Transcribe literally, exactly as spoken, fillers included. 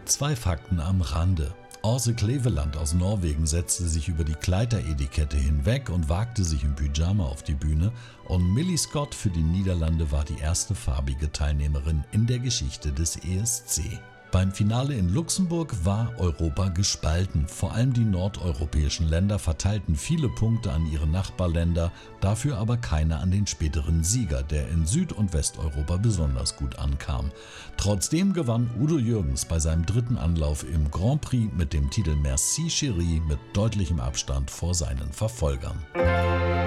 Zwei Fakten am Rande. Åse Kleveland aus Norwegen setzte sich über die Kleideretikette hinweg und wagte sich im Pyjama auf die Bühne, und Millie Scott für die Niederlande war die erste farbige Teilnehmerin in der Geschichte des E S C. Beim Finale in Luxemburg war Europa gespalten. Vor allem die nordeuropäischen Länder verteilten viele Punkte an ihre Nachbarländer, dafür aber keine an den späteren Sieger, der in Süd- und Westeuropa besonders gut ankam. Trotzdem gewann Udo Jürgens bei seinem dritten Anlauf im Grand Prix mit dem Titel Merci Chérie mit deutlichem Abstand vor seinen Verfolgern.